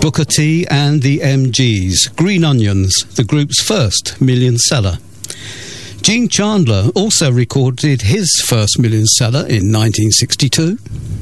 Booker T and the MGs, Green Onions, the group's first million seller. Gene Chandler also recorded his first million seller in 1962.